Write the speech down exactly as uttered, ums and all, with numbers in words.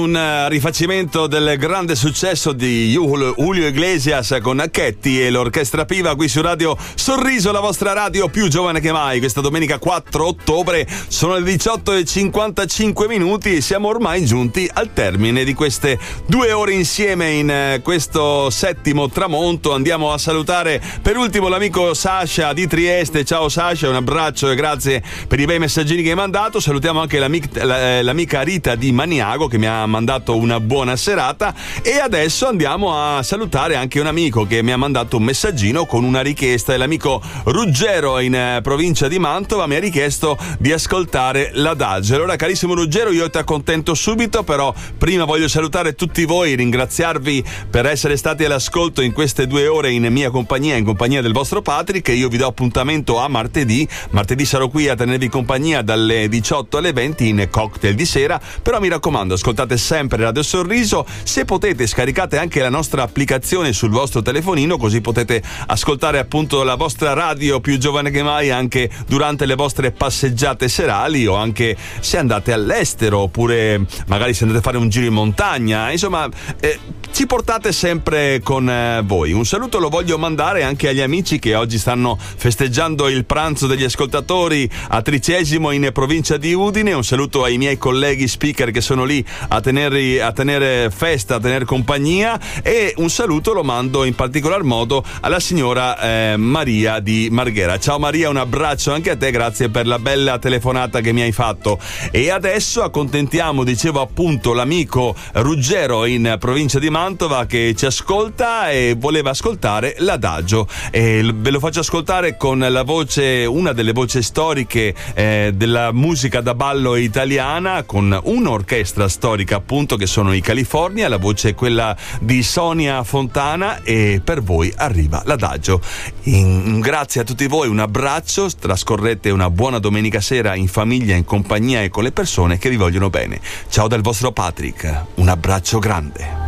Un rifacimento del grande successo di Julio Iglesias con Chetti e l'Orchestra Piva qui su Radio Sorriso, la vostra radio più giovane che mai. Questa domenica quattro ottobre sono le diciotto e cinquantacinque minuti e siamo ormai giunti al termine di queste due ore insieme in questo settimo tramonto. Andiamo a salutare per ultimo l'amico Sasha di Trieste. Ciao Sasha, un abbraccio e grazie per i bei messaggini che hai mandato. Salutiamo anche l'amica, l'amica Rita di Maniago che mi ha mandato una buona serata, e adesso andiamo a salutare anche un amico che mi ha mandato un messaggino con una richiesta. L'amico Ruggero in eh, provincia di Mantova mi ha richiesto di ascoltare l'Adagio. Allora carissimo Ruggero, io ti accontento subito, però prima voglio salutare tutti voi, ringraziarvi per essere stati all'ascolto in queste due ore in mia compagnia, in compagnia del vostro Patrick. Io vi do appuntamento a martedì martedì sarò qui a tenervi compagnia dalle diciotto alle venti in cocktail di sera, però mi raccomando, ascoltate sempre Radio Sorriso. Se potete scaricate anche la nostra applicazione sul vostro telefonino, così potete ascoltare appunto la vostra radio più giovane che mai anche durante le vostre passeggiate serali, o anche se andate all'estero, oppure magari se andate a fare un giro in montagna. Insomma, eh, ci portate sempre con eh, voi. Un saluto lo voglio mandare anche agli amici che oggi stanno festeggiando il pranzo degli ascoltatori a Tricesimo in provincia di Udine. Un saluto ai miei colleghi speaker che sono lì a tenere, a tenere festa, a tenere compagnia, e un saluto lo mando in particolar modo alla signora eh, Maria di Marghera. Ciao Maria, un abbraccio anche a te, grazie per la bella telefonata che mi hai fatto. E adesso accontentiamo, dicevo appunto, l'amico Ruggero in provincia di Mantova che ci ascolta e voleva ascoltare l'Adagio, e ve lo faccio ascoltare con la voce, una delle voci storiche eh, della musica da ballo italiana, con un'orchestra storica appunto che sono i California. La voce è quella di Sonia Fontana e per voi arriva l'Adagio. In, grazie a tutti voi, un abbraccio, trascorrete una buona domenica sera in famiglia, in compagnia e con le persone che vi vogliono bene. Ciao dal vostro Patrick, un abbraccio grande.